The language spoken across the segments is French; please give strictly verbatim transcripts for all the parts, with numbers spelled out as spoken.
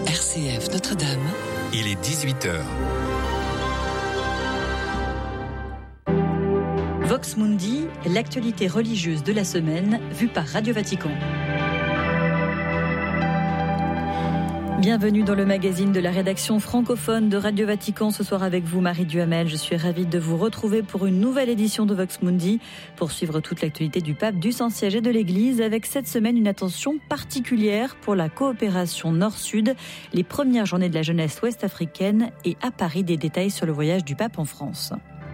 R C F Notre-Dame. Il est dix-huit heures. Vox Mundi, l'actualité religieuse de la semaine, vue par Radio Vatican. Bienvenue dans le magazine de la rédaction francophone de Radio Vatican. Ce soir avec vous, Marie Duhamel. Je suis ravie de vous retrouver pour une nouvelle édition de Vox Mundi pour suivre toute l'actualité du pape, du Saint-Siège et de l'Église, avec cette semaine une attention particulière pour la coopération Nord-Sud, les premières journées de la jeunesse ouest-africaine et à Paris des détails sur le voyage du pape en France.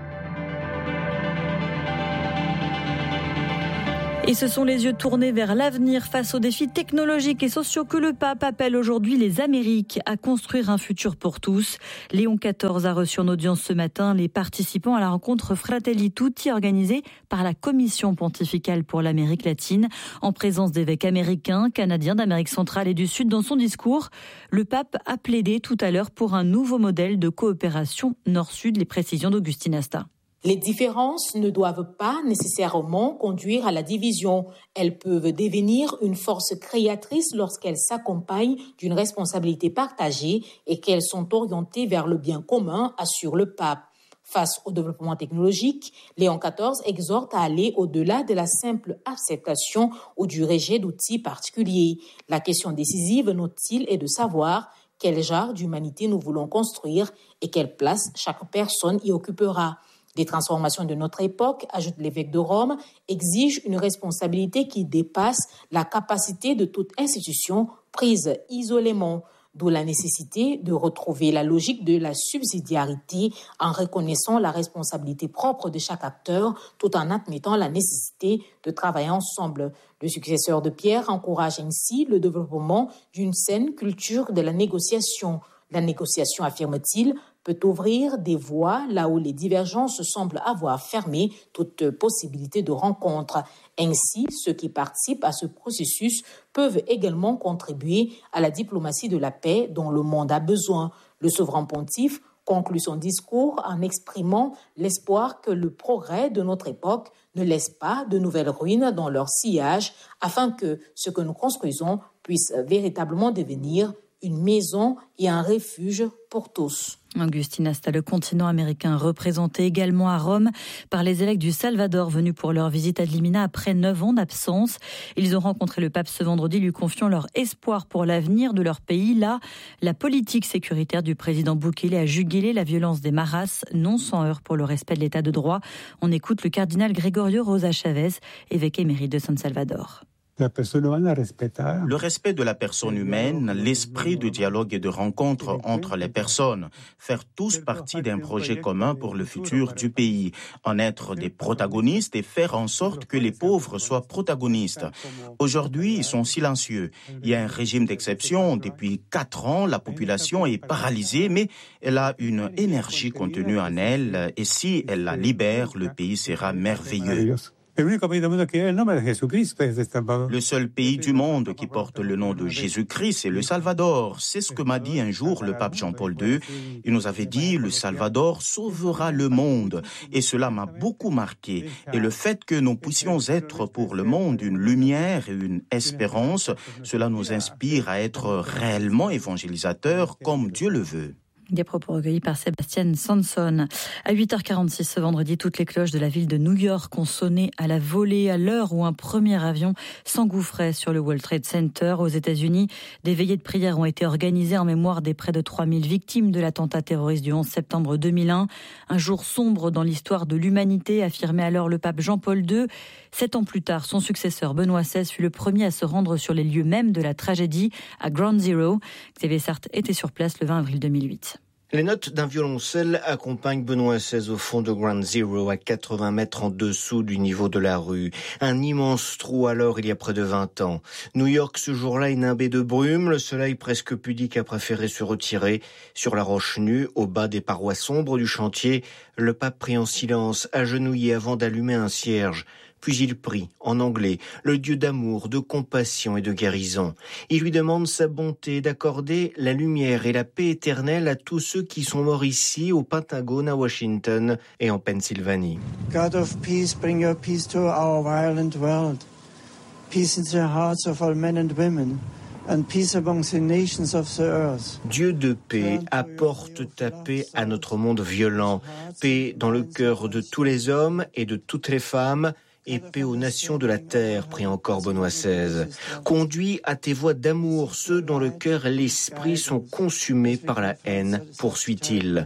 Et ce sont les yeux tournés vers l'avenir face aux défis technologiques et sociaux que le pape appelle aujourd'hui les Amériques à construire un futur pour tous. Léon quatorze a reçu en audience ce matin les participants à la rencontre Fratelli Tutti organisée par la Commission pontificale pour l'Amérique latine en présence d'évêques américains, canadiens, d'Amérique centrale et du Sud. Dans son discours, le pape a plaidé tout à l'heure pour un nouveau modèle de coopération Nord-Sud. Les précisions d'Augustine Asta. Les différences ne doivent pas nécessairement conduire à la division. Elles peuvent devenir une force créatrice lorsqu'elles s'accompagnent d'une responsabilité partagée et qu'elles sont orientées vers le bien commun, assure le pape. Face au développement technologique, Léon quatorze exhorte à aller au-delà de la simple acceptation ou du rejet d'outils particuliers. La question décisive, note-t-il, est de savoir quel genre d'humanité nous voulons construire et quelle place chaque personne y occupera. Les transformations de notre époque, ajoute l'évêque de Rome, exigent une responsabilité qui dépasse la capacité de toute institution prise isolément, d'où la nécessité de retrouver la logique de la subsidiarité en reconnaissant la responsabilité propre de chaque acteur tout en admettant la nécessité de travailler ensemble. Le successeur de Pierre encourage ainsi le développement d'une saine culture de la négociation. La négociation, affirme-t-il, peut ouvrir des voies là où les divergences semblent avoir fermé toute possibilité de rencontre. Ainsi, ceux qui participent à ce processus peuvent également contribuer à la diplomatie de la paix dont le monde a besoin. Le souverain pontife conclut son discours en exprimant l'espoir que le progrès de notre époque ne laisse pas de nouvelles ruines dans leur sillage afin que ce que nous construisons puisse véritablement devenir une maison et un refuge pour tous. Augustine Asta, le continent américain représenté également à Rome par les évêques du Salvador venus pour leur visite ad limina après neuf ans d'absence. Ils ont rencontré le pape ce vendredi, lui confiant leur espoir pour l'avenir de leur pays. Là, la politique sécuritaire du président Bukele a jugulé la violence des maras, non sans heurts pour le respect de l'état de droit. On écoute le cardinal Gregorio Rosa Chavez, évêque émérite de San Salvador. Le respect de la personne humaine, l'esprit de dialogue et de rencontre entre les personnes, faire tous partie d'un projet commun pour le futur du pays, en être des protagonistes et faire en sorte que les pauvres soient protagonistes. Aujourd'hui, ils sont silencieux. Il y a un régime d'exception. Depuis quatre ans, la population est paralysée, mais elle a une énergie contenue en elle et si elle la libère, le pays sera merveilleux. Le seul pays du monde qui porte le nom de Jésus-Christ, c'est le Salvador. C'est ce que m'a dit un jour le pape Jean-Paul deux. Il nous avait dit, le Salvador sauvera le monde. Et cela m'a beaucoup marqué. Et le fait que nous puissions être pour le monde une lumière et une espérance, cela nous inspire à être réellement évangélisateurs comme Dieu le veut. Des propos recueillis par Sébastien Sanson. À huit heures quarante-six ce vendredi, toutes les cloches de la ville de New York ont sonné à la volée à l'heure où un premier avion s'engouffrait sur le World Trade Center aux États-Unis. Des veillées de prière ont été organisées en mémoire des près de trois mille victimes de l'attentat terroriste du onze septembre deux mille un. Un jour sombre dans l'histoire de l'humanité, affirmait alors le pape Jean-Paul deux. Sept ans plus tard, son successeur Benoît seize fut le premier à se rendre sur les lieux mêmes de la tragédie à Ground Zero. Xavier Sartre était sur place le vingt avril deux mille huit. Les notes d'un violoncelle accompagnent Benoît seize au fond de Ground Zero, à quatre-vingts mètres en dessous du niveau de la rue. Un immense trou alors, il y a près de vingt ans. New York, ce jour-là, est nimbé de brume. Le soleil presque pudique a préféré se retirer. Sur la roche nue, au bas des parois sombres du chantier, le pape prie en silence, agenouillé avant d'allumer un cierge. Puis il prie, en anglais, le Dieu d'amour, de compassion et de guérison. Il lui demande sa bonté d'accorder la lumière et la paix éternelle à tous ceux qui sont morts ici, au Pentagone, à Washington et en Pennsylvanie. God of peace, bring your peace to our violent world. Peace in the hearts of all men and women. and peace among the nations of the earth. Dieu de paix, apporte ta paix à notre monde violent, paix dans le cœur de tous les hommes et de toutes les femmes, et paix aux nations de la terre, prie encore Benoît seize. Conduis à tes voies d'amour ceux dont le cœur et l'esprit sont consumés par la haine, poursuit-il.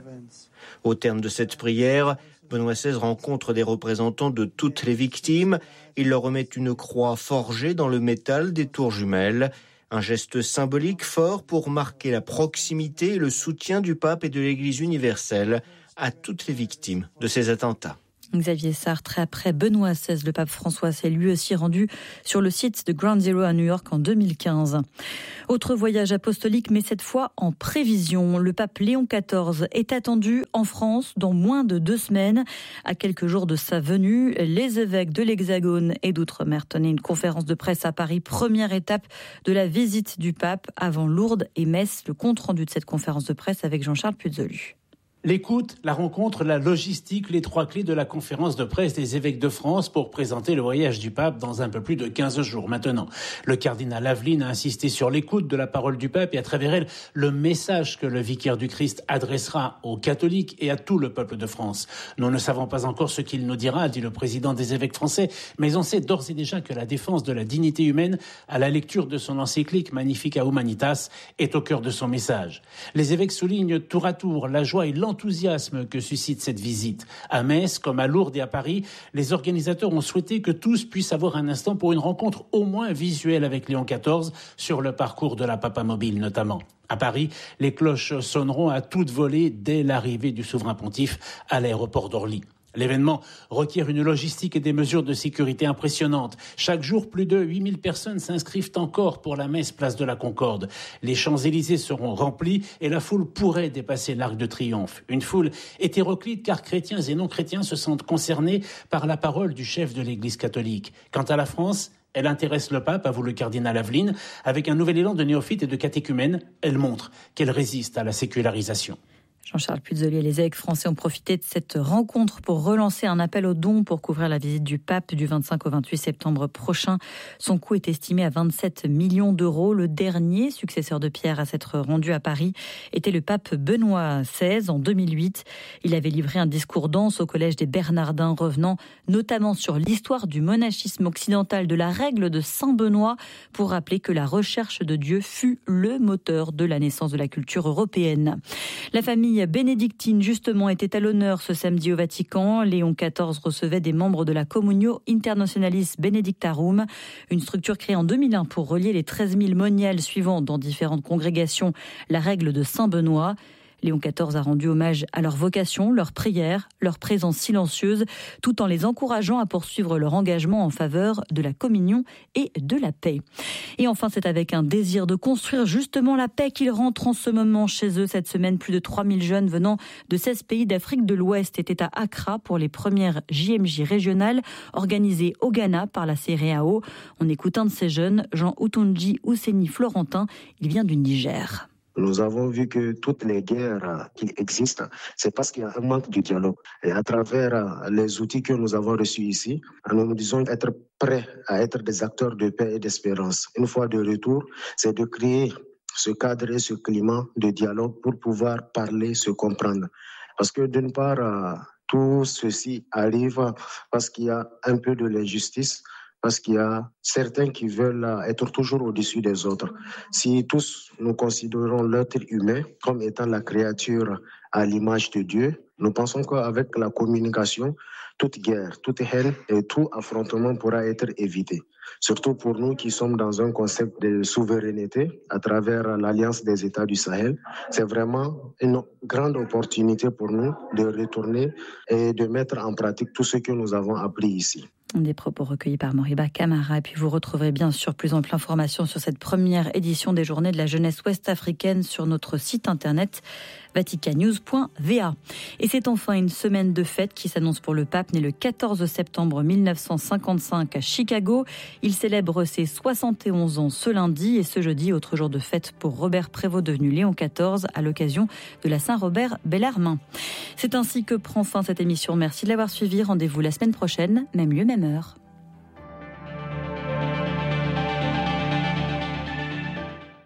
Au terme de cette prière, Benoît seize rencontre des représentants de toutes les victimes. Il leur remet une croix forgée dans le métal des tours jumelles. Un geste symbolique fort pour marquer la proximité et le soutien du pape et de l'Église universelle à toutes les victimes de ces attentats. Xavier Sartre, après Benoît seize, le pape François s'est lui aussi rendu sur le site de Ground Zero à New York en deux mille quinze. Autre voyage apostolique, mais cette fois en prévision. Le pape Léon quatorze est attendu en France dans moins de deux semaines. À quelques jours de sa venue, les évêques de l'Hexagone et d'Outre-mer tenaient une conférence de presse à Paris, première étape de la visite du pape avant Lourdes et Metz. Le compte-rendu de cette conférence de presse avec Jean-Charles Puzolu. L'écoute, la rencontre, la logistique, les trois clés de la conférence de presse des évêques de France pour présenter le voyage du pape dans un peu plus de quinze jours maintenant. Le cardinal Aveline a insisté sur l'écoute de la parole du pape et à travers elle, le message que le vicaire du Christ adressera aux catholiques et à tout le peuple de France. Nous ne savons pas encore ce qu'il nous dira, dit le président des évêques français, mais on sait d'ores et déjà que la défense de la dignité humaine, à la lecture de son encyclique Magnificat Humanitas, est au cœur de son message. Les évêques soulignent tour à tour la joie et l'enthousiasme L'enthousiasme que suscite cette visite. À Metz, comme à Lourdes et à Paris, les organisateurs ont souhaité que tous puissent avoir un instant pour une rencontre au moins visuelle avec Léon quatorze sur le parcours de la Papamobile notamment. À Paris, les cloches sonneront à toute volée dès l'arrivée du souverain pontife à l'aéroport d'Orly. L'événement requiert une logistique et des mesures de sécurité impressionnantes. Chaque jour, plus de huit mille personnes s'inscrivent encore pour la messe place de la Concorde. Les Champs-Élysées seront remplis et la foule pourrait dépasser l'Arc de Triomphe. Une foule hétéroclite car chrétiens et non-chrétiens se sentent concernés par la parole du chef de l'Église catholique. Quant à la France, elle intéresse le pape, avoue le cardinal Aveline. Avec un nouvel élan de néophyte et de catéchumène, elle montre qu'elle résiste à la sécularisation. Jean-Charles Puzoli et les évêques français ont profité de cette rencontre pour relancer un appel aux dons pour couvrir la visite du pape du vingt-cinq au vingt-huit septembre prochain. Son coût est estimé à vingt-sept millions d'euros. Le dernier successeur de Pierre à s'être rendu à Paris était le pape Benoît seize en deux mille huit. Il avait livré un discours dense au collège des Bernardins, revenant notamment sur l'histoire du monachisme occidental, de la règle de Saint Benoît, pour rappeler que la recherche de Dieu fut le moteur de la naissance de la culture européenne. La famille bénédictine, justement, était à l'honneur ce samedi au Vatican. Léon quatorze recevait des membres de la Communio Internationalis Benedictarum, une structure créée en deux mille un pour relier les treize mille moniales suivant dans différentes congrégations la règle de Saint Benoît. Léon quatorze a rendu hommage à leur vocation, leur prière, leur présence silencieuse, tout en les encourageant à poursuivre leur engagement en faveur de la communion et de la paix. Et enfin, c'est avec un désir de construire justement la paix qu'ils rentrent en ce moment chez eux. Cette semaine, plus de trois mille jeunes venant de seize pays d'Afrique de l'Ouest étaient à Accra pour les premières J M J régionales organisées au Ghana par la C R E A O. On écoute un de ces jeunes, Jean Outonji Ouseni Florentin. Il vient du Niger. Nous avons vu que toutes les guerres qui existent, c'est parce qu'il y a un manque de dialogue. Et à travers les outils que nous avons reçus ici, nous nous disons être prêts à être des acteurs de paix et d'espérance. Une fois de retour, c'est de créer ce cadre et ce climat de dialogue pour pouvoir parler, se comprendre. Parce que d'une part, tout ceci arrive parce qu'il y a un peu de l'injustice, parce qu'il y a certains qui veulent être toujours au-dessus des autres. Si tous nous considérons l'être humain comme étant la créature à l'image de Dieu, nous pensons qu'avec la communication, toute guerre, toute haine et tout affrontement pourra être évité. Surtout pour nous qui sommes dans un concept de souveraineté à travers l'Alliance des États du Sahel. C'est vraiment une grande opportunité pour nous de retourner et de mettre en pratique tout ce que nous avons appris ici. Des propos recueillis par Moriba Camara. Et puis vous retrouverez bien sûr plus ample information sur cette première édition des Journées de la jeunesse ouest-africaine sur notre site internet vaticanews point v a. Et c'est enfin une semaine de fête qui s'annonce pour le pape, né le quatorze septembre mille neuf cent cinquante-cinq à Chicago. Il célèbre ses soixante et onze ans ce lundi et ce jeudi, autre jour de fête pour Robert Prévost, devenu Léon quatorze, à l'occasion de la Saint-Robert Bellarmin. C'est ainsi que prend fin cette émission. Merci de l'avoir suivi. Rendez-vous la semaine prochaine, même lieu, même heure.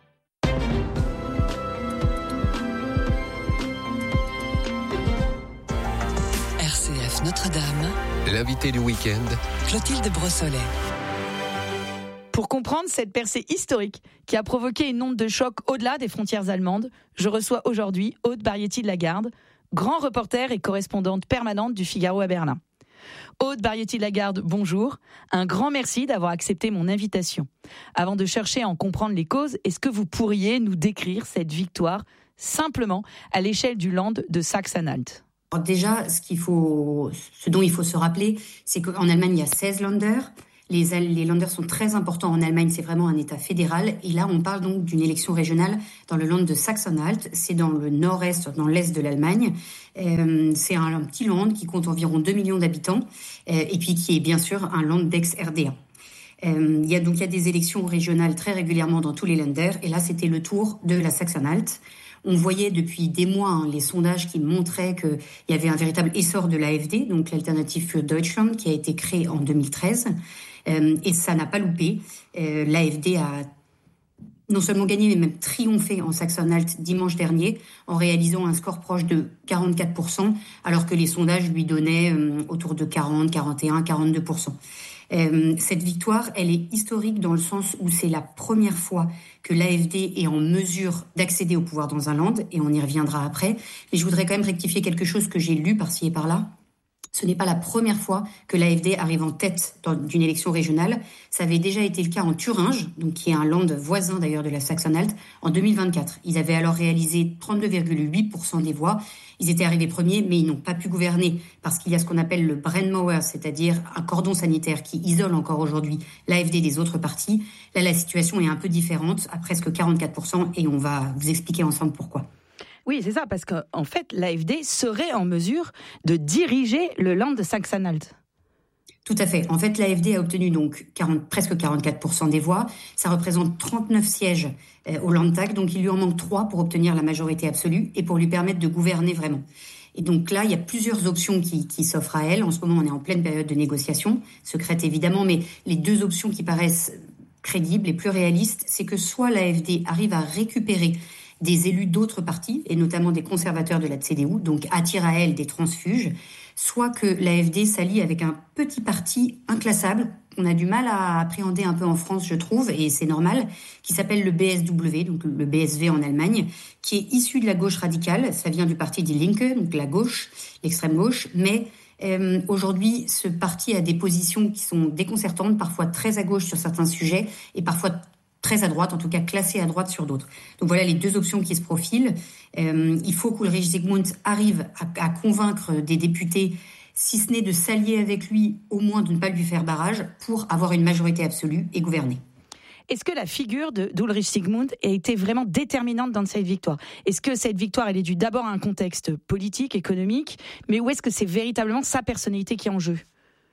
L'invité du week-end, Clotilde Brossolet. Pour comprendre cette percée historique qui a provoqué une onde de choc au-delà des frontières allemandes, je reçois aujourd'hui Aude Barietti de Lagarde, grand reporter et correspondante permanente du Figaro à Berlin. Aude Barietti de Lagarde, bonjour. Un grand merci d'avoir accepté mon invitation. Avant de chercher à en comprendre les causes, est-ce que vous pourriez nous décrire cette victoire simplement à l'échelle du Land de Sachsen-Anhalt ? Alors déjà, ce qu'il faut, ce dont il faut se rappeler, c'est qu'en Allemagne, il y a seize Länder. Les, les Länder sont très importants en Allemagne, c'est vraiment un État fédéral. Et là, on parle donc d'une élection régionale dans le Land de Sachsen-Anhalt. C'est dans le nord-est, dans l'est de l'Allemagne. Euh, c'est un, un petit land qui compte environ deux millions d'habitants euh, et puis qui est bien sûr un land d'ex-R D A. Euh, il y a donc il y a des élections régionales très régulièrement dans tous les Länder. Et là, c'était le tour de la Sachsen-Anhalt. On voyait depuis des mois hein, les sondages qui montraient qu'il y avait un véritable essor de l'A F D, donc l'Alternative für Deutschland, qui a été créée en deux mille treize. Euh, et ça n'a pas loupé. Euh, L'A F D a non seulement gagné, mais même triomphé en Sachsen-Anhalt dimanche dernier, en réalisant un score proche de quarante-quatre pour cent, alors que les sondages lui donnaient euh, autour de quarante, quarante et un, quarante-deux pour cent. Euh, cette victoire, elle est historique dans le sens où c'est la première fois que l'A F D est en mesure d'accéder au pouvoir dans un land, et on y reviendra après. Mais je voudrais quand même rectifier quelque chose que j'ai lu par-ci et par-là. Ce n'est pas la première fois que l'A F D arrive en tête d'une élection régionale. Ça avait déjà été le cas en Thuringe, donc qui est un land voisin d'ailleurs de la Sachsen-Anhalt, en deux mille vingt-quatre. Ils avaient alors réalisé trente-deux virgule huit pour cent des voix. Ils étaient arrivés premiers, mais ils n'ont pas pu gouverner parce qu'il y a ce qu'on appelle le Brennmauer, c'est-à-dire un cordon sanitaire qui isole encore aujourd'hui l'A F D des autres partis. Là, la situation est un peu différente, à presque quarante-quatre pour cent, et on va vous expliquer ensemble pourquoi. Oui, c'est ça, parce qu'en fait, l'A F D serait en mesure de diriger le Land de Sachsen-Anhalt. Tout à fait. En fait, l'A F D a obtenu donc quarante, presque quarante-quatre pour cent des voix. Ça représente trente-neuf sièges euh, au Landtag, donc il lui en manque trois pour obtenir la majorité absolue et pour lui permettre de gouverner vraiment. Et donc là, il y a plusieurs options qui, qui s'offrent à elle. En ce moment, on est en pleine période de négociation, secrète évidemment, mais les deux options qui paraissent crédibles et plus réalistes, c'est que soit l'A F D arrive à récupérer des élus d'autres partis, et notamment des conservateurs de la C D U, donc attire à elle des transfuges, soit que l'A F D s'allie avec un petit parti inclassable, qu'on a du mal à appréhender un peu en France, je trouve, et c'est normal, qui s'appelle le B S W, donc le B S V en Allemagne, qui est issu de la gauche radicale. Ça vient du parti Die Linke, donc la gauche, l'extrême gauche, mais euh, aujourd'hui, ce parti a des positions qui sont déconcertantes, parfois très à gauche sur certains sujets, et parfois très à droite, en tout cas classé à droite sur d'autres. Donc voilà les deux options qui se profilent. Euh, il faut qu'Ulrich Zygmunt arrive à, à convaincre des députés, si ce n'est de s'allier avec lui, au moins de ne pas lui faire barrage, pour avoir une majorité absolue et gouverner. Est-ce que la figure de, d'Ulrich Zygmunt a été vraiment déterminante dans cette victoire ? Est-ce que cette victoire, elle est due d'abord à un contexte politique, économique, mais où est-ce que c'est véritablement sa personnalité qui est en jeu ?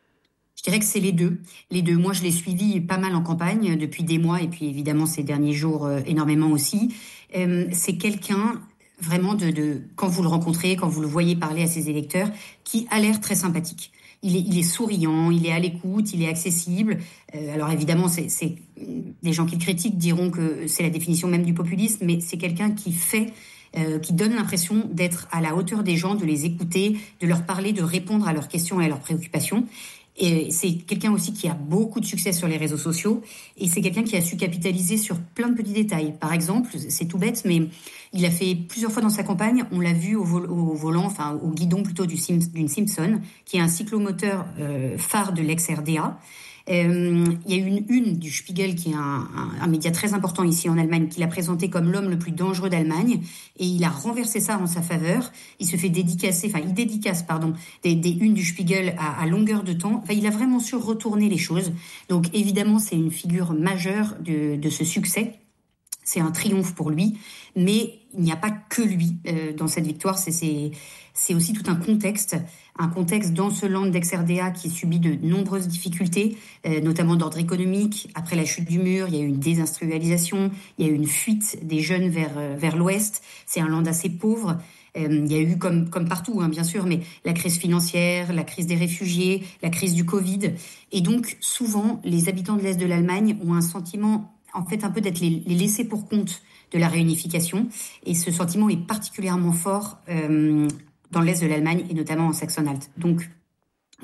Je dirais que c'est les deux. Les deux. Moi, je l'ai suivi pas mal en campagne depuis des mois et puis évidemment ces derniers jours euh, énormément aussi. Euh, c'est quelqu'un vraiment de, de, quand vous le rencontrez, quand vous le voyez parler à ses électeurs, qui a l'air très sympathique. Il est, il est souriant, il est à l'écoute, il est accessible. Euh, alors évidemment, c'est, c'est des gens qui le critiquent diront que c'est la définition même du populisme, mais c'est quelqu'un qui fait Euh, qui donne l'impression d'être à la hauteur des gens, de les écouter, de leur parler, de répondre à leurs questions et à leurs préoccupations. Et c'est quelqu'un aussi qui a beaucoup de succès sur les réseaux sociaux, et c'est quelqu'un qui a su capitaliser sur plein de petits détails. Par exemple, c'est tout bête, mais il a fait plusieurs fois dans sa campagne, on l'a vu au, vol- au volant, enfin au guidon plutôt du Sim- d'une Simpson, qui est un cyclomoteur euh, phare de l'ex-R D A. Euh, il y a eu une une du Spiegel, qui est un, un, un média très important ici en Allemagne, qui l'a présenté comme l'homme le plus dangereux d'Allemagne, et il a renversé ça en sa faveur. Il se fait dédicacer, enfin il dédicace pardon des, des unes du Spiegel à, à longueur de temps. Enfin, il a vraiment su retourner les choses. Donc évidemment, c'est une figure majeure de, de ce succès. C'est un triomphe pour lui, mais il n'y a pas que lui euh, dans cette victoire. C'est, c'est, c'est aussi tout un contexte, un contexte dans ce land d'ex-R D A qui subit de nombreuses difficultés, euh, notamment d'ordre économique. Après la chute du mur, il y a eu une désindustrialisation, il y a eu une fuite des jeunes vers, euh, vers l'ouest. C'est un land assez pauvre. Euh, il y a eu, comme, comme partout, hein, bien sûr, mais la crise financière, la crise des réfugiés, la crise du Covid. Et donc, souvent, les habitants de l'Est de l'Allemagne ont un sentiment, en fait, un peu d'être les, les laissés pour compte de la réunification. Et ce sentiment est particulièrement fort euh, dans l'Est de l'Allemagne, et notamment en Sachsen-Anhalt. Donc,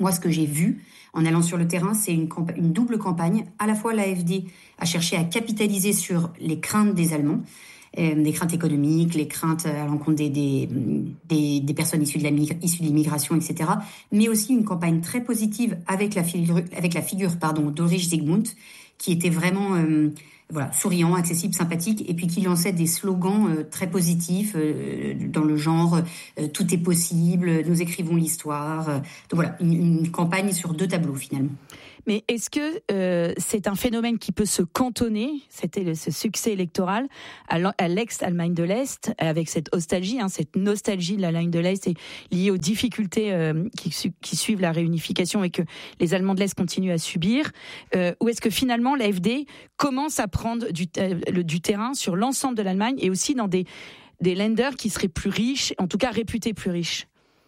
Moi, ce que j'ai vu en allant sur le terrain, c'est une, camp- une double campagne. À la fois, l'A F D a cherché à capitaliser sur les craintes des Allemands, euh, les craintes économiques, les craintes à l'encontre des, des, des, des personnes issues de, la, issues de l'immigration, et cetera. Mais aussi une campagne très positive avec la figure, avec la figure pardon, d'Ulrich Zygmunt, qui était vraiment... Euh, Voilà, souriant, accessible, sympathique, et puis qui lançait des slogans euh, très positifs euh, dans le genre euh, « tout est possible »,« nous écrivons l'histoire euh, ». Donc voilà, une, une campagne sur deux tableaux finalement. Mais est-ce que euh, c'est un phénomène qui peut se cantonner, c'était le, ce succès électoral, à, à l'ex-Allemagne de l'Est, avec cette nostalgie, hein, cette nostalgie de l'Allemagne de l'Est est liée aux difficultés euh, qui, qui suivent la réunification et que les Allemands de l'Est continuent à subir, euh, ou est-ce que finalement l'A F D commence à prendre du, euh, le, du terrain sur l'ensemble de l'Allemagne et aussi dans des, des Länder qui seraient plus riches, en tout cas réputés plus riches ?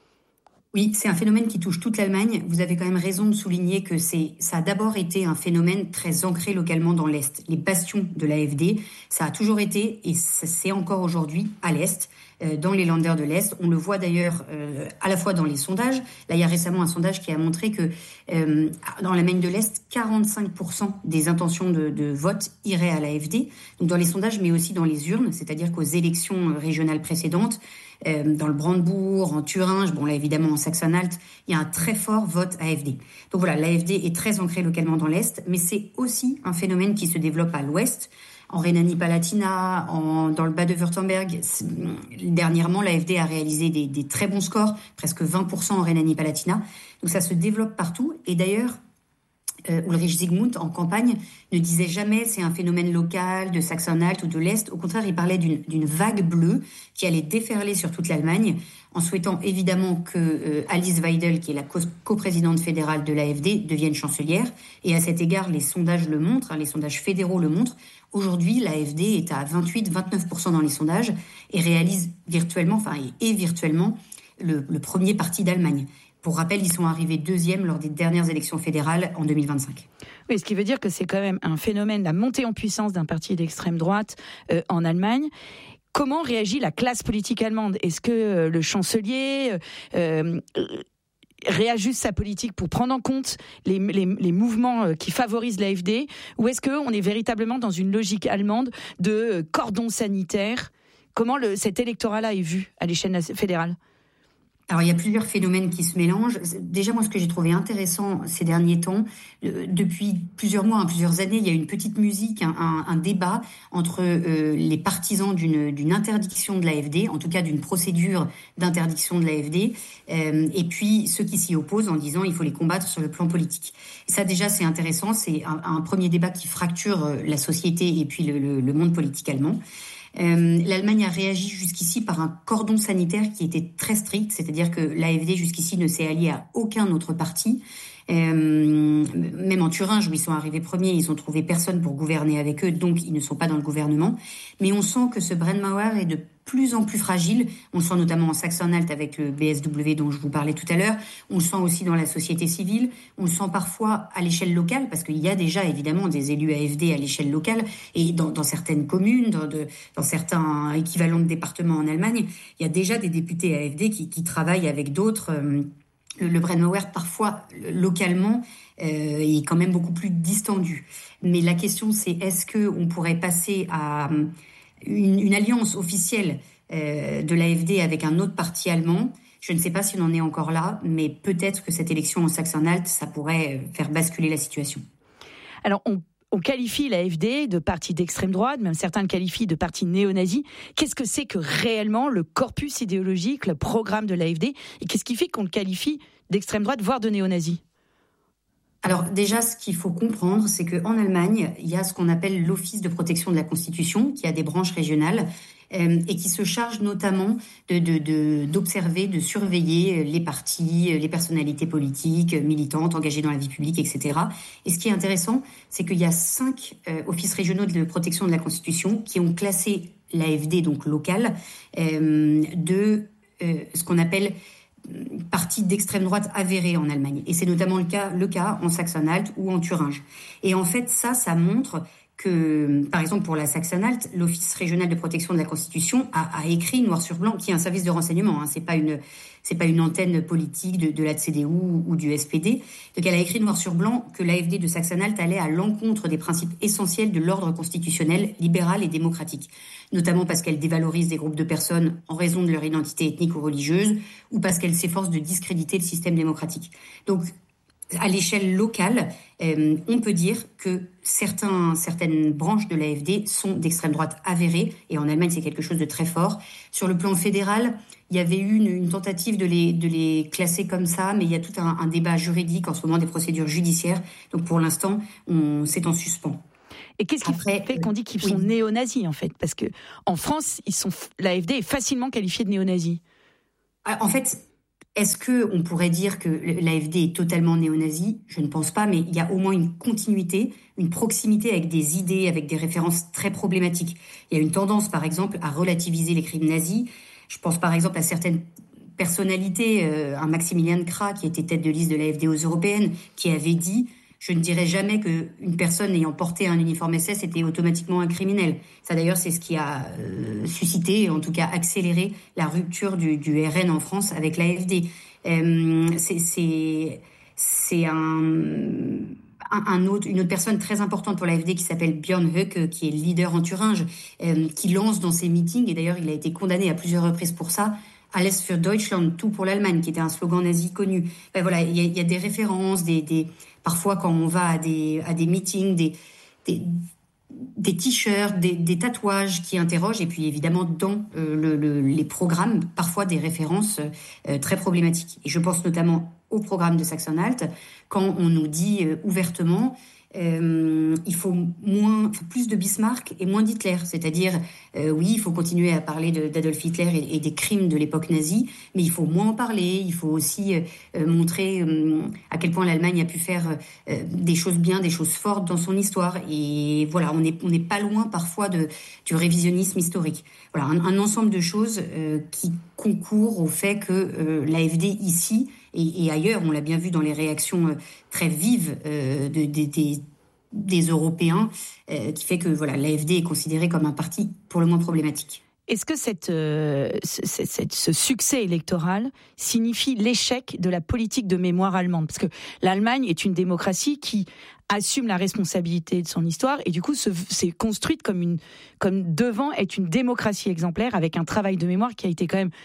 Oui, c'est un phénomène qui touche toute l'Allemagne. Vous avez quand même raison de souligner que c'est, ça a d'abord été un phénomène très ancré localement dans l'Est. Les bastions de l'A F D, ça a toujours été, et c'est encore aujourd'hui, à l'Est, euh, dans les Länder de l'Est. On le voit d'ailleurs euh, à la fois dans les sondages. Là, il y a récemment un sondage qui a montré que euh, dans l'Allemagne de l'Est, quarante-cinq pour cent des intentions de, de vote iraient à l'A F D. Donc dans les sondages, mais aussi dans les urnes, c'est-à-dire qu'aux élections régionales précédentes, Euh, dans le Brandebourg, en Thuringe, bon là évidemment en Saxe-Anhalt, il y a un très fort vote A F D. Donc voilà, l'A F D est très ancré localement dans l'Est, mais c'est aussi un phénomène qui se développe à l'Ouest, en Rhénanie-Palatinat, en, dans le Bade-Wurtemberg. Dernièrement, l'A F D a réalisé des, des très bons scores, presque vingt pour cent en Rhénanie-Palatinat. Donc ça se développe partout, et d'ailleurs, Euh, Ulrich Zygmunt, en campagne, ne disait jamais c'est un phénomène local de Saxe-Anhalt ou de l'Est. Au contraire, il parlait d'une, d'une vague bleue qui allait déferler sur toute l'Allemagne, en souhaitant évidemment que euh, Alice Weidel, qui est la co- coprésidente fédérale de l'A F D, devienne chancelière. Et à cet égard, les sondages le montrent, hein, les sondages fédéraux le montrent. Aujourd'hui, l'A F D est à vingt-huit à vingt-neuf pour cent dans les sondages et réalise virtuellement, enfin, et est virtuellement le, le premier parti d'Allemagne. Pour rappel, ils sont arrivés deuxième lors des dernières élections fédérales en deux mille vingt-cinq. Oui, ce qui veut dire que c'est quand même un phénomène, la montée en puissance d'un parti d'extrême droite euh, en Allemagne. Comment réagit la classe politique allemande ? Est-ce que euh, le chancelier euh, euh, réajuste sa politique pour prendre en compte les, les, les mouvements qui favorisent l'A F D ? Ou est-ce qu'on est véritablement dans une logique allemande de cordon sanitaire ? Comment le, cet électorat-là est vu à l'échelle fédérale ? Alors, il y a plusieurs phénomènes qui se mélangent. Déjà, moi, ce que j'ai trouvé intéressant ces derniers temps, euh, depuis plusieurs mois, hein, plusieurs années, il y a une petite musique, un, un, un débat entre euh, les partisans d'une, d'une interdiction de l'A F D, en tout cas d'une procédure d'interdiction de l'A F D, euh, et puis ceux qui s'y opposent en disant il faut les combattre sur le plan politique. Et ça, déjà, c'est intéressant. C'est un, un premier débat qui fracture la société et puis le, le, le monde politique allemand. Euh, L'Allemagne a réagi jusqu'ici par un cordon sanitaire qui était très strict, c'est-à-dire que l'A F D jusqu'ici ne s'est allié à aucun autre parti. Euh, même en Thuringe, où ils sont arrivés premiers, ils ont trouvé personne pour gouverner avec eux, donc ils ne sont pas dans le gouvernement. Mais on sent que ce Brandmauer est de plus en plus fragile. On le sent notamment en Saxe-Anhalt avec le B S W dont je vous parlais tout à l'heure. On le sent aussi dans la société civile. On le sent parfois à l'échelle locale, parce qu'il y a déjà évidemment des élus A F D à l'échelle locale et dans, dans certaines communes, dans, de, dans certains équivalents de départements en Allemagne, il y a déjà des députés A F D qui, qui travaillent avec d'autres. Euh, Le, le Brandmauer, parfois, localement, euh, est quand même beaucoup plus distendu. Mais la question, c'est est-ce qu'on pourrait passer à une, une alliance officielle euh, de l'A F D avec un autre parti allemand ? Je ne sais pas si on en est encore là, mais peut-être que cette élection en Saxe-Anhalt, ça pourrait faire basculer la situation. Alors, on On qualifie l'A F D de parti d'extrême droite, même certains le qualifient de parti néo-nazi. Qu'est-ce que c'est que réellement le corpus idéologique, le programme de l'A F D ? Et qu'est-ce qui fait qu'on le qualifie d'extrême droite, voire de néo-nazi ? Alors déjà, ce qu'il faut comprendre, c'est qu'en Allemagne, il y a ce qu'on appelle l'Office de protection de la Constitution, qui a des branches régionales, euh, et qui se charge notamment de, de, de, d'observer, de surveiller les partis, les personnalités politiques, militantes, engagées dans la vie publique, et cetera. Et ce qui est intéressant, c'est qu'il y a cinq euh, offices régionaux de protection de la Constitution qui ont classé l'A F D, donc local, euh, de euh, ce qu'on appelle parti d'extrême droite avéré en Allemagne. Et c'est notamment le cas, le cas en Saxe-Anhalt ou en Thuringe. Et en fait, ça, ça montre que, par exemple, pour la Saxe-Anhalt, l'Office régional de protection de la Constitution a, a écrit noir sur blanc, qui est un service de renseignement, hein, c'est pas une, c'est pas une antenne politique de, de la C D U ou du S P D. Donc, elle a écrit noir sur blanc que l'A F D de Saxe-Anhalt allait à l'encontre des principes essentiels de l'ordre constitutionnel, libéral et démocratique, notamment parce qu'elle dévalorise des groupes de personnes en raison de leur identité ethnique ou religieuse, ou parce qu'elle s'efforce de discréditer le système démocratique. Donc, à l'échelle locale, euh, on peut dire que certains, certaines branches de l'A F D sont d'extrême droite avérées, et en Allemagne, c'est quelque chose de très fort. Sur le plan fédéral, il y avait eu une, une tentative de les, de les classer comme ça, mais il y a tout un, un débat juridique en ce moment, des procédures judiciaires. Donc pour l'instant, on, c'est en suspens. Et qu'est-ce qui Après, fait qu'on dit qu'ils oui. sont néo-nazis, en fait ? Parce que en France, ils sont, l'A F D est facilement qualifiée de néo-nazi. En fait... Est-ce qu'on pourrait dire que l'A F D est totalement néo-nazi ? Je ne pense pas, mais il y a au moins une continuité, une proximité avec des idées, avec des références très problématiques. Il y a une tendance, par exemple, à relativiser les crimes nazis. Je pense par exemple à certaines personnalités, euh, un Maximilian Krah, qui était tête de liste de l'A F D aux européennes, qui avait dit « Je ne dirais jamais qu'une personne ayant porté un uniforme S S était automatiquement un criminel ». Ça d'ailleurs, c'est ce qui a euh, suscité, en tout cas accéléré, la rupture du, du R N en France avec l'A F D. Euh, c'est, c'est, c'est un... Un, un autre, une autre personne très importante pour l'A F D qui s'appelle Björn Höcke, qui est leader en Thuringe, euh, qui lance dans ses meetings, et d'ailleurs il a été condamné à plusieurs reprises pour ça, Alles für Deutschland, tout pour l'Allemagne, qui était un slogan nazi connu. Ben voilà, il y a, il y a des références, des, des, parfois quand on va à des, à des meetings, des, des, des t-shirts, des, des tatouages qui interrogent, et puis évidemment dans euh, le, le, les programmes, parfois des références euh, très problématiques. Et je pense notamment au programme de Saxe-Anhalt, quand on nous dit euh, ouvertement euh, il faut moins, plus de Bismarck et moins d'Hitler. C'est-à-dire, euh, oui, il faut continuer à parler de, d'Adolf Hitler et, et des crimes de l'époque nazie, mais il faut moins en parler. Il faut aussi euh, montrer euh, à quel point l'Allemagne a pu faire euh, des choses bien, des choses fortes dans son histoire. Et voilà, on n'est on n'est pas loin parfois de, du révisionnisme historique. Voilà, un, un ensemble de choses euh, qui concourent au fait que euh, l'A F D ici et, et ailleurs, on l'a bien vu dans les réactions euh, très vives euh, de, de, des, des Européens, euh, qui fait que voilà, l'A F D est considéré comme un parti pour le moins problématique. Est-ce que cette, euh, ce, ce, ce succès électoral signifie l'échec de la politique de mémoire allemande ? Parce que l'Allemagne est une démocratie qui assume la responsabilité de son histoire et du coup se, s'est construite comme, une, comme devant être une démocratie exemplaire avec un travail de mémoire qui a été quand même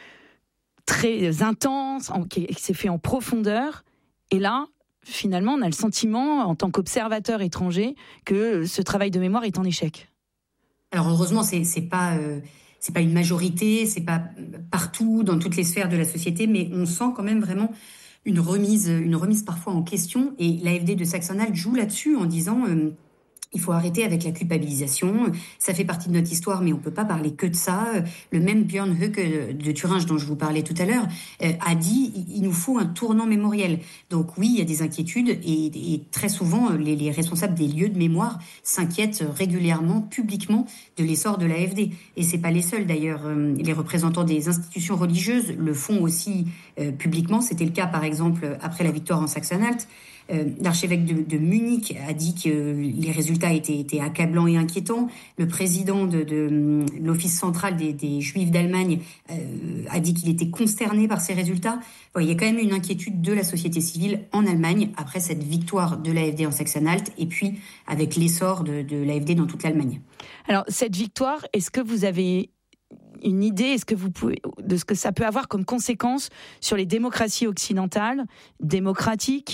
très intense, en, qui, qui s'est fait en profondeur. Et là, finalement, on a le sentiment, en tant qu'observateur étranger, que ce travail de mémoire est en échec. Alors heureusement, c'est, c'est pas euh, c'est pas une majorité, c'est pas partout dans toutes les sphères de la société, mais on sent quand même vraiment une remise, une remise parfois en question. Et l'A F D de Saxe-Anhalt joue là-dessus en disant euh, il faut arrêter avec la culpabilisation. Ça fait partie de notre histoire, mais on peut pas parler que de ça. Le même Björn Höcke de Thuringe, dont je vous parlais tout à l'heure, a dit il nous faut un tournant mémoriel. Donc oui, il y a des inquiétudes et, et très souvent, les, les responsables des lieux de mémoire s'inquiètent régulièrement, publiquement, de l'essor de l'A F D. Et c'est pas les seuls d'ailleurs. Les représentants des institutions religieuses le font aussi euh, publiquement. C'était le cas, par exemple, après la victoire en Saxe-Anhalt. Euh, l'archevêque de, de Munich a dit que les résultats étaient, étaient accablants et inquiétants. Le président de, de l'Office central des, des Juifs d'Allemagne euh, a dit qu'il était consterné par ces résultats. Bon, il y a quand même une inquiétude de la société civile en Allemagne après cette victoire de l'A F D en Saxe-Anhalt et puis avec l'essor de, de l'A F D dans toute l'Allemagne. Alors, cette victoire, est-ce que vous avez une idée, est-ce que vous pouvez, de ce que ça peut avoir comme conséquence sur les démocraties occidentales, démocratiques ?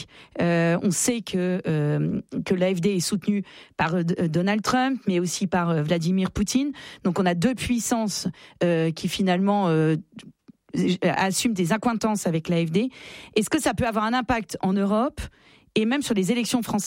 euh, On sait que, euh, que l'A F D est soutenue par euh, Donald Trump, mais aussi par euh, Vladimir Poutine. Donc on a deux puissances euh, qui finalement euh, assument des accointances avec l'A F D. Est-ce que ça peut avoir un impact en Europe et même sur les élections françaises ?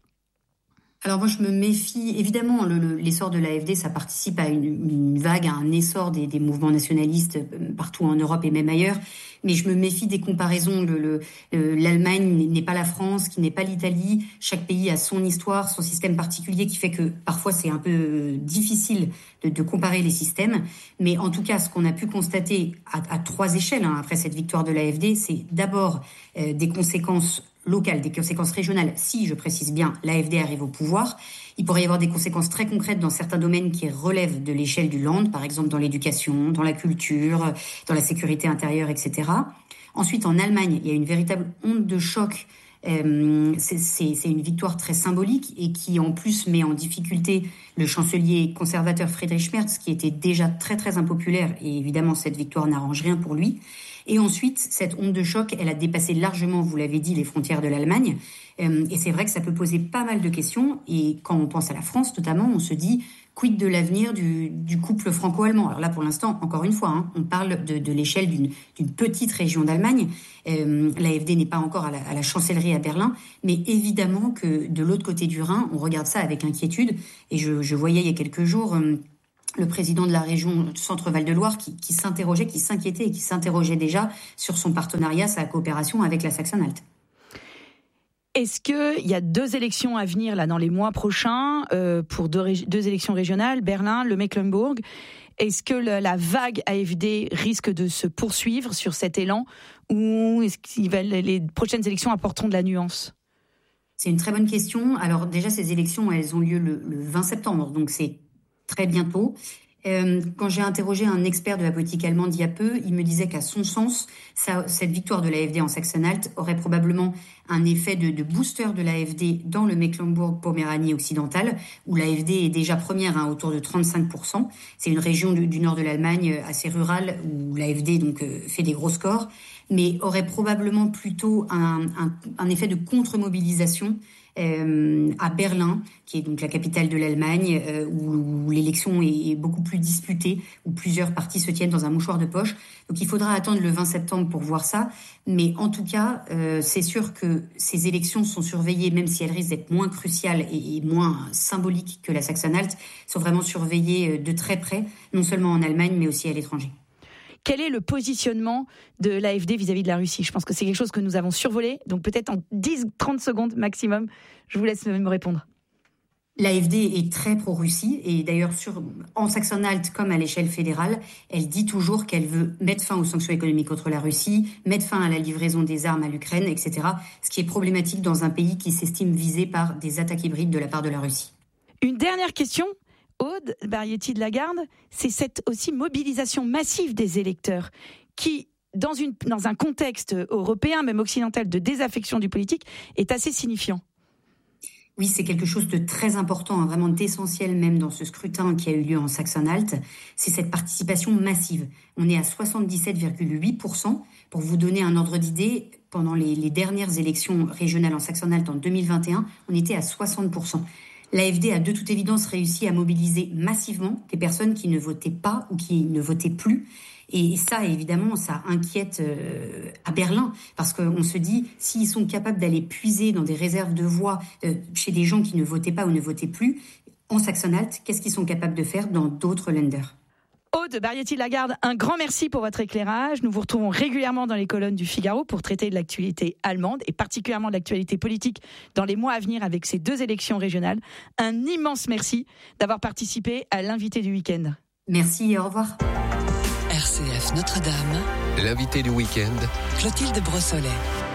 Alors moi, je me méfie. Évidemment, le, le, l'essor de l'A F D, ça participe à une, une vague, à un essor des, des mouvements nationalistes partout en Europe et même ailleurs. Mais je me méfie des comparaisons. Le, le, L'Allemagne n'est pas la France, qui n'est pas l'Italie. Chaque pays a son histoire, son système particulier, qui fait que parfois c'est un peu difficile de, de comparer les systèmes. Mais en tout cas, ce qu'on a pu constater à, à trois échelles hein, après cette victoire de l'A F D, c'est d'abord euh, des conséquences locales, des conséquences régionales. Si, je précise bien, l'A F D arrive au pouvoir, il pourrait y avoir des conséquences très concrètes dans certains domaines qui relèvent de l'échelle du land, par exemple dans l'éducation, dans la culture, dans la sécurité intérieure, et cetera. Ensuite, en Allemagne, il y a une véritable onde de choc. Euh, c'est, c'est, c'est une victoire très symbolique et qui, en plus, met en difficulté le chancelier conservateur Friedrich Merz, qui était déjà très, très impopulaire. Et évidemment, cette victoire n'arrange rien pour lui. Et ensuite, cette onde de choc, elle a dépassé largement, vous l'avez dit, les frontières de l'Allemagne. Euh, et c'est vrai que ça peut poser pas mal de questions. Et quand on pense à la France, notamment, on se dit, quid de l'avenir du, du couple franco-allemand ? Alors là, pour l'instant, encore une fois, hein, on parle de, de l'échelle d'une, d'une petite région d'Allemagne. Euh, L'A F D n'est pas encore à la, à la chancellerie à Berlin. Mais évidemment que de l'autre côté du Rhin, on regarde ça avec inquiétude. Et je, je voyais il y a quelques jours... Euh, le président de la région Centre-Val de Loire qui, qui s'interrogeait, qui s'inquiétait et qui s'interrogeait déjà sur son partenariat, sa coopération avec la Saxe-Anhalt. Est-ce qu'il y a deux élections à venir là dans les mois prochains euh, pour deux, ré- deux élections régionales, Berlin, le Mecklembourg? Est-ce que le, la vague A F D risque de se poursuivre sur cet élan ou est-ce que les prochaines élections apporteront de la nuance? C'est une très bonne question. Alors déjà, ces élections, elles ont lieu le, le vingt septembre, donc c'est très bientôt. Euh, quand j'ai interrogé un expert de la politique allemande il y a peu, il me disait qu'à son sens, ça, cette victoire de l'A F D en Saxe-Anhalt aurait probablement un effet de, de booster de l'A F D dans le Mecklembourg-Poméranie occidentale, où l'A F D est déjà première, hein, autour de trente-cinq pour cent. C'est une région du, du nord de l'Allemagne assez rurale, où l'A F D donc, euh, fait des gros scores, mais aurait probablement plutôt un, un, un effet de contre-mobilisation Euh, à Berlin, qui est donc la capitale de l'Allemagne, euh, où, où l'élection est, est beaucoup plus disputée, où plusieurs partis se tiennent dans un mouchoir de poche. Donc il faudra attendre le vingt septembre pour voir ça. Mais en tout cas, euh, c'est sûr que ces élections sont surveillées, même si elles risquent d'être moins cruciales et, et moins symboliques que la Saxe-Anhalt, sont vraiment surveillées de très près, non seulement en Allemagne, mais aussi à l'étranger. Quel est le positionnement de l'A F D vis-à-vis de la Russie ? Je pense que c'est quelque chose que nous avons survolé, donc peut-être en dix à trente secondes maximum. Je vous laisse me répondre. L'A F D est très pro-Russie et d'ailleurs sur, en Saxe-Anhalt comme à l'échelle fédérale, elle dit toujours qu'elle veut mettre fin aux sanctions économiques contre la Russie, mettre fin à la livraison des armes à l'Ukraine, et cetera. Ce qui est problématique dans un pays qui s'estime visé par des attaques hybrides de la part de la Russie. Une dernière question. Aude Barietti de Lagarde, c'est cette aussi mobilisation massive des électeurs qui, dans, une, dans un contexte européen, même occidental, de désaffection du politique, est assez signifiant. Oui, c'est quelque chose de très important, hein, vraiment d'essentiel même dans ce scrutin qui a eu lieu en Saxe-Anhalt. C'est cette participation massive. On est à soixante-dix-sept virgule huit pour cent. Pour vous donner un ordre d'idée, pendant les, les dernières élections régionales en Saxe-Anhalt en deux mille vingt et un, on était à soixante pour cent. L'A F D a de toute évidence réussi à mobiliser massivement des personnes qui ne votaient pas ou qui ne votaient plus. Et ça, évidemment, ça inquiète euh, à Berlin, parce qu'on se dit, s'ils sont capables d'aller puiser dans des réserves de voix euh, chez des gens qui ne votaient pas ou ne votaient plus, en Saxe-Anhalt, qu'est-ce qu'ils sont capables de faire dans d'autres Länder ? Aude Barietti de Lagarde, un grand merci pour votre éclairage. Nous vous retrouvons régulièrement dans les colonnes du Figaro pour traiter de l'actualité allemande et particulièrement de l'actualité politique dans les mois à venir avec ces deux élections régionales. Un immense merci d'avoir participé à l'invité du week-end. Merci et au revoir. R C F Notre-Dame, l'invité du week-end, Clotilde Brossolet.